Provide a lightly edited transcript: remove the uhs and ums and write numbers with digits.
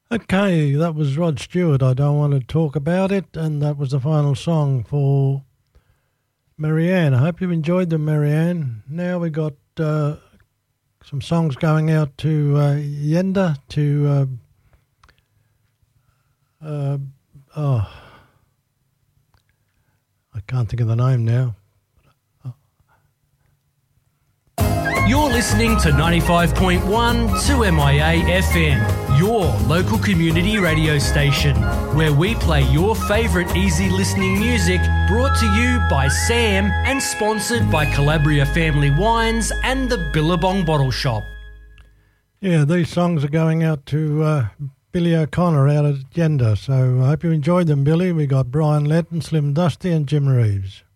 Okay, that was Rod Stewart. I don't want to talk about it, and that was the final song for Marianne. I hope you enjoyed them, Marianne. Now we got some songs going out to Yenda, to I can't think of the name now. You're listening to 95.1 2MIA FM, your local community radio station, where we play your favourite easy listening music, brought to you by Sam and sponsored by Calabria Family Wines and the Billabong Bottle Shop. Yeah, these songs are going out to Billy O'Connor out at Yenda, so I hope you enjoyed them, Billy. We got Brian Letton, Slim Dusty and Jim Reeves.